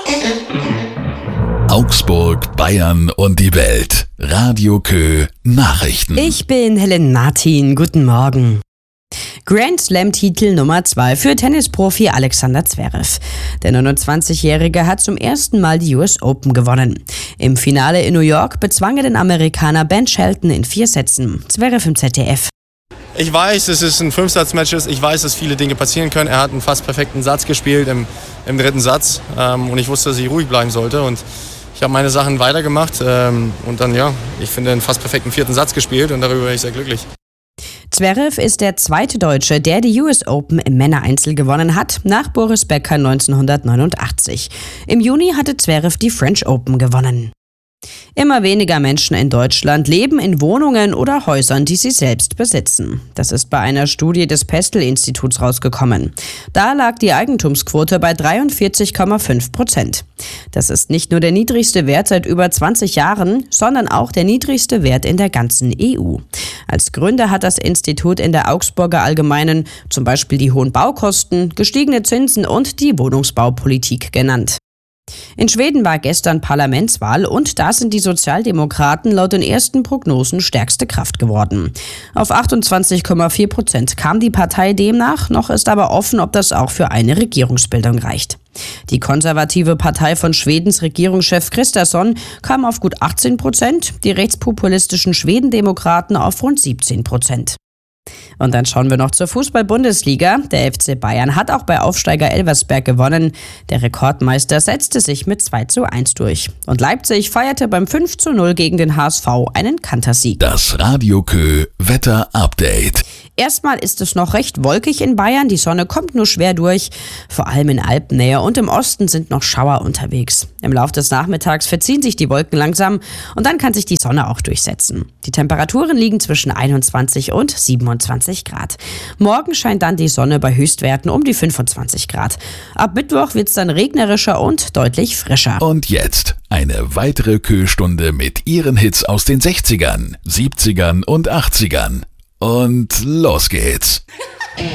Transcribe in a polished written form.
Augsburg, Bayern und die Welt. Radio Kö Nachrichten. Ich bin Helen Martin. Guten Morgen. Grand Slam-Titel Nummer 2 für Tennisprofi Alexander Zverev. Der 29-Jährige hat zum ersten Mal die US Open gewonnen. Im Finale in New York bezwang er den Amerikaner Ben Shelton in 4 Sätzen. Zverev im ZDF. Ich weiß, es ist ein 5-Satz-Match. Ich weiß, dass viele Dinge passieren können. Er hat einen fast perfekten Satz gespielt im dritten Satz. Und ich wusste, dass ich ruhig bleiben sollte. Und ich habe meine Sachen weitergemacht. Und dann, ich finde, einen fast perfekten 4. Satz gespielt. Und darüber bin ich sehr glücklich. Zverev ist der zweite Deutsche, der die US Open im Männereinzel gewonnen hat, nach Boris Becker 1989. Im Juni hatte Zverev die French Open gewonnen. Immer weniger Menschen in Deutschland leben in Wohnungen oder Häusern, die sie selbst besitzen. Das ist bei einer Studie des Pestel-Instituts rausgekommen. Da lag die Eigentumsquote bei 43,5%. Das ist nicht nur der niedrigste Wert seit über 20 Jahren, sondern auch der niedrigste Wert in der ganzen EU. Als Gründe hat das Institut in der Augsburger Allgemeinen zum Beispiel die hohen Baukosten, gestiegene Zinsen und die Wohnungsbaupolitik genannt. In Schweden war gestern Parlamentswahl und da sind die Sozialdemokraten laut den ersten Prognosen stärkste Kraft geworden. Auf 28,4% kam die Partei demnach, noch ist aber offen, ob das auch für eine Regierungsbildung reicht. Die konservative Partei von Schwedens Regierungschef Kristersson kam auf gut 18%, die rechtspopulistischen Schwedendemokraten auf rund 17%. Und dann schauen wir noch zur Fußball-Bundesliga. Der FC Bayern hat auch bei Aufsteiger Elversberg gewonnen. Der Rekordmeister setzte sich mit 2:1 durch. Und Leipzig feierte beim 5:0 gegen den HSV einen Kantersieg. Das Radio Kö Wetter-Update. Erstmal ist es noch recht wolkig in Bayern. Die Sonne kommt nur schwer durch. Vor allem in Alpennähe und im Osten sind noch Schauer unterwegs. Im Laufe des Nachmittags verziehen sich die Wolken langsam und dann kann sich die Sonne auch durchsetzen. Die Temperaturen liegen zwischen 21 und 27 Grad. Morgen scheint dann die Sonne bei Höchstwerten um die 25 Grad. Ab Mittwoch wird es dann regnerischer und deutlich frischer. Und jetzt eine weitere Kö-Stunde mit ihren Hits aus den 60ern, 70ern und 80ern. Und los geht's.